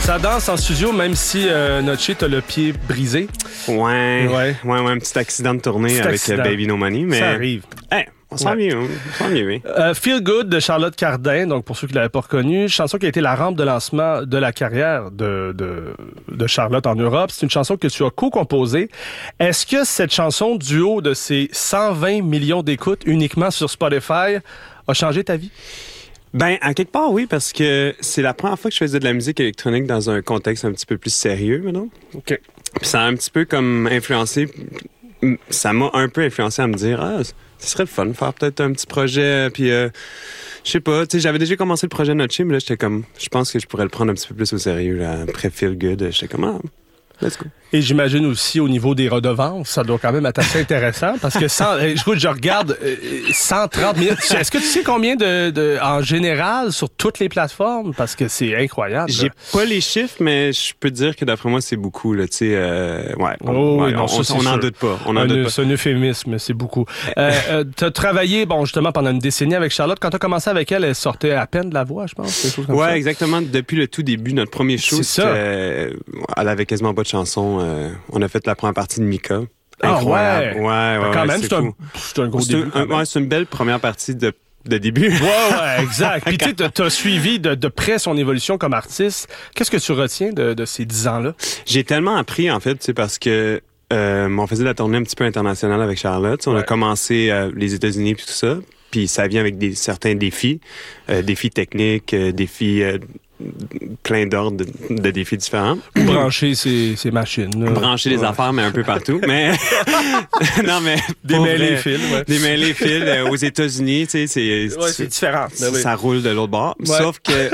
Ça danse en studio, même si Notché t'as le pied brisé. Ouais, un petit accident de tournée avec Baby No Money. Mais... Ça arrive. Hey, on s'en vient, oui. Feel Good de Charlotte Cardin, donc pour ceux qui ne l'avaient pas reconnu, chanson qui a été la rampe de lancement de la carrière de Charlotte en Europe. C'est une chanson que tu as co-composée. Est-ce que cette chanson, du haut de ses 120 millions d'écoutes uniquement sur Spotify, a changé ta vie? Ben, à quelque part, oui, parce que c'est la première fois que je faisais de la musique électronique dans un contexte un petit peu plus sérieux, maintenant. OK. Puis ça a un petit peu comme influencé, ça m'a un peu influencé à me dire, ce serait le fun de faire peut-être un petit projet, puis je sais pas, tu sais, j'avais déjà commencé le projet Notché, mais là, j'étais comme, je pense que je pourrais le prendre un petit peu plus au sérieux, là, après Feel Good, j'étais comme, let's go. Et j'imagine aussi au niveau des redevances, ça doit quand même être assez intéressant parce que je regarde 130 minutes. Est-ce que tu sais combien en général sur toutes les plateformes? Parce que c'est incroyable. J'ai pas les chiffres, mais je peux te dire que d'après moi, c'est beaucoup, là, tu sais, on n'en doute pas. C'est un euphémisme, c'est beaucoup. T'as travaillé, justement, pendant une décennie avec Charlotte. Quand t'as commencé avec elle, elle sortait à peine de la voix, je pense. Quelque chose comme ça. Exactement. Depuis le tout début, notre premier show, elle avait quasiment pas de chansons. On a fait la première partie de Mika. Incroyable. Ouais, quand même, c'est un gros début. C'est une belle première partie de début. Ouais, exact. Puis tu sais, t'as suivi de près son évolution comme artiste. Qu'est-ce que tu retiens de ces 10 ans-là? J'ai tellement appris, en fait, tu sais, parce que on faisait de la tournée un petit peu internationale avec Charlotte. On a commencé les États-Unis puis tout ça. Puis ça vient avec certains défis. Défis techniques, défis... plein d'ordres de défis différents. Brancher ces machines. Brancher les affaires, mais un peu partout. Mais non, mais démêler les fils. Démêler les fils aux États-Unis, tu sais, c'est différent. Ça roule de l'autre bord. Ouais. Sauf que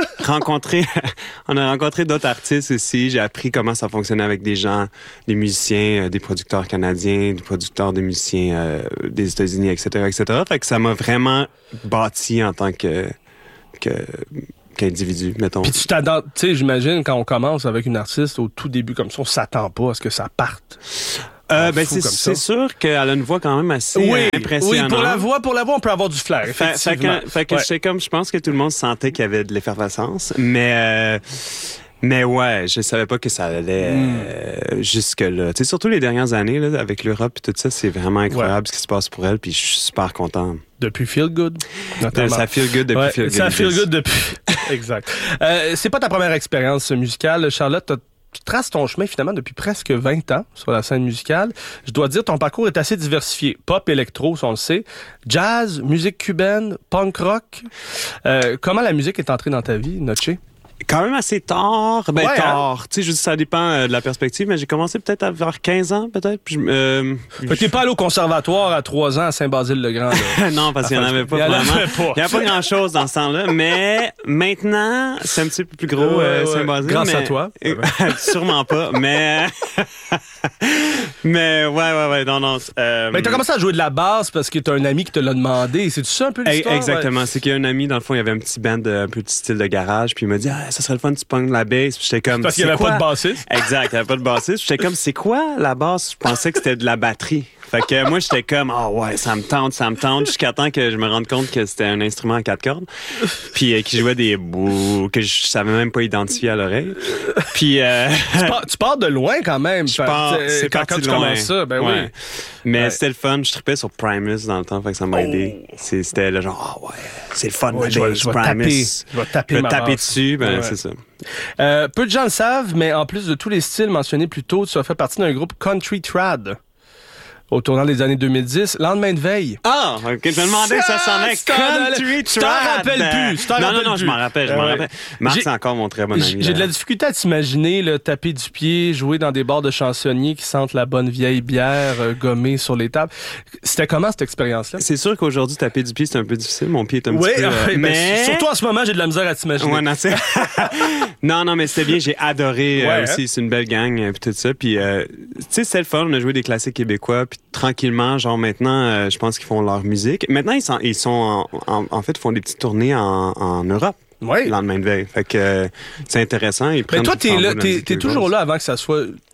on a rencontré d'autres artistes aussi. J'ai appris comment ça fonctionnait avec des gens, des musiciens, des producteurs canadiens, des producteurs de musiciens des États-Unis, etc. Fait que ça m'a vraiment bâti en tant qu'individu, mettons. Puis tu t'attends, tu sais, j'imagine, quand on commence avec une artiste, au tout début comme ça, on s'attend pas à ce que ça parte. C'est sûr qu'elle a une voix quand même assez impressionnante. Oui, pour la voix, on peut avoir du flair, effectivement. Fait que je pense que tout le monde sentait qu'il y avait de l'effervescence, mais ouais, je savais pas que ça allait jusque-là. Tu sais, surtout les dernières années, là, avec l'Europe et tout ça, c'est vraiment incroyable ce qui se passe pour elle, puis je suis super content. Depuis Feel Good, notamment. Ça Feel Good depuis Feel Good. Ça Feel Good depuis... Exact. C'est pas ta première expérience musicale, Charlotte. Tu traces ton chemin, finalement, depuis presque 20 ans sur la scène musicale. Je dois dire, ton parcours est assez diversifié. Pop, électro, ça on le sait. Jazz, musique cubaine, punk rock. Comment la musique est entrée dans ta vie, Notché? Quand même assez tard. Tard. Tu sais, je dis ça dépend de la perspective, mais j'ai commencé peut-être à vers 15 ans, peut-être. T'es pas allé au conservatoire à 3 ans à Saint-Basile-le-Grand, là. Non, parce qu'il n'y en avait pas vraiment. Il n'y a pas grand-chose dans ce temps-là. Mais maintenant, c'est un petit peu plus gros, Saint-Basile. Grâce à toi. Sûrement pas, mais... mais ouais, non. Mais t'as commencé à jouer de la basse parce que t'as un ami qui te l'a demandé. C'est-tu ça un peu l'histoire? Exactement. C'est qu'il y a un ami, dans le fond, il y avait un petit band, un peu de style de garage, puis il m'a dit, ça serait le fun, tu pognes la basse. Puis j'étais comme, parce qu'il n'y avait pas de bassiste. Exact, il n'y avait pas de bassiste. J'étais comme, c'est quoi la basse? Je pensais que c'était de la batterie. Fait que moi, j'étais comme, ça me tente, jusqu'à temps que je me rende compte que c'était un instrument à 4 cordes, puis qui jouait des bouts que je savais même pas identifier à l'oreille. Puis tu pars de loin quand même. C'est quand tu commences ça, oui. Mais c'était le fun, je trippais sur Primus dans le temps, fait que ça m'a aidé. C'était le genre, c'est le fun, je vais taper dessus, c'est ça. Peu de gens le savent, mais en plus de tous les styles mentionnés plus tôt, tu as fait partie d'un groupe Country Trad. Au tournant des années 2010, Lendemain de veille. Ah, ok, je me demandais que ça sonnait Country Trad. Tu t'en rappelles plus. Non, je m'en rappelle. Marc, c'est encore mon très bon ami. J'ai de la difficulté à t'imaginer taper du pied, jouer dans des bars de chansonniers qui sentent la bonne vieille bière gommée sur les tables. C'était comment cette expérience-là? C'est sûr qu'aujourd'hui, taper du pied, c'est un peu difficile. Mon pied est un petit peu... mais surtout en ce moment, j'ai de la misère à t'imaginer. Ouais, non, mais c'était bien. J'ai adoré aussi. C'est une belle gang puis tout ça. Puis, tu sais, c'est le fun. On a joué des classiques québécois. Puis tranquillement, genre maintenant, je pense qu'ils font leur musique. Maintenant, ils sont en fait, font des petites tournées en Europe. Oui. Le lendemain de veille. Fait que c'est intéressant. Mais toi, t'es toujours là avant que ça soit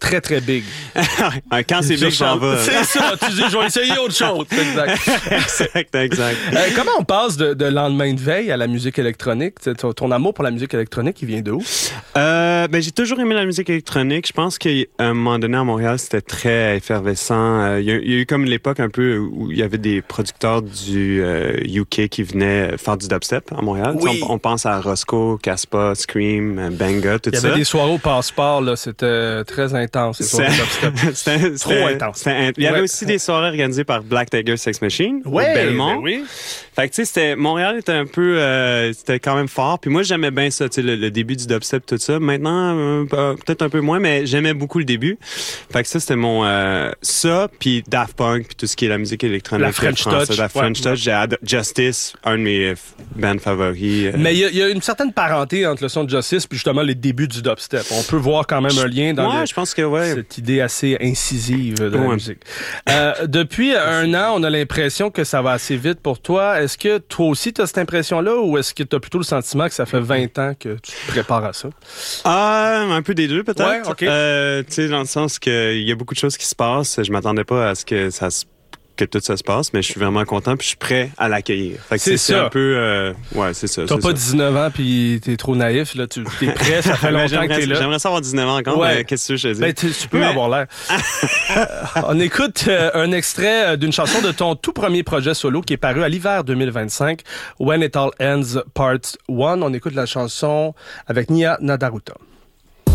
très, très big. Quand c'est big, j'en vais. C'est ça, tu dis, je vais essayer autre chose. Exact. Comment on passe de lendemain de veille à la musique électronique? Ton amour pour la musique électronique, il vient d'où? J'ai toujours aimé la musique électronique. Je pense qu'à un moment donné, à Montréal, c'était très effervescent. Il y a eu comme l'époque un peu où il y avait des producteurs du UK qui venaient faire du dubstep à Montréal. Oui. On pense à Roscoe, Caspa, Scream, Banga, tout ça. Il y avait des soirées au Passeport, là, c'était très intense, les soirées dubstep. C'était trop intense. Il y avait aussi des soirées organisées par Black Tiger Sex Machine au Belmont. Ben oui. Fait que tu sais, Montréal était un peu, c'était quand même fort. Puis moi, j'aimais bien ça, tu sais, le début du dubstep, tout ça. Maintenant, peut-être un peu moins, mais j'aimais beaucoup le début. Fait que ça, c'était mon ça, puis Daft Punk, puis tout ce qui est la musique électronique. La French Touch. La French Touch, j'ai Justice, un de mes bands favoris. Mais il y a une certaine parenté entre le son de Justice puis justement les débuts du dubstep. On peut voir quand même un lien dans je pense que cette idée assez incisive de la musique. Depuis un an, on a l'impression que ça va assez vite pour toi. Est-ce que toi aussi, tu as cette impression-là ou est-ce que tu as plutôt le sentiment que ça fait 20 ans que tu te prépares à ça? Un peu des deux, peut-être. Ouais, OK. Tu sais, dans le sens qu'il y a beaucoup de choses qui se passent. Je m'attendais pas à ce que que tout ça se passe, mais je suis vraiment content puis je suis prêt à l'accueillir. Fait que c'est un peu... c'est ça. T'as pas 19 ans puis t'es trop naïf, là. T'es prêt, ça fait longtemps que t'es là. J'aimerais ça avoir 19 ans encore, mais qu'est-ce que je te dis? Ben, tu peux avoir l'air. On écoute un extrait d'une chanson de ton tout premier projet solo qui est paru à l'hiver 2025, When It All Ends Part 1. On écoute la chanson avec Nia Nadaruta.